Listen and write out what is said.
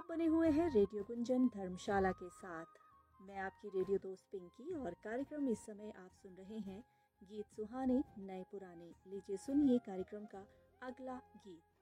बने हुए हैं रेडियो गुंजन धर्मशाला के साथ। मैं आपकी रेडियो दोस्त पिंकी और कार्यक्रम इस समय आप सुन रहे हैं गीत सुहाने नए पुराने। लीजिए सुनिए कार्यक्रम का अगला गीत।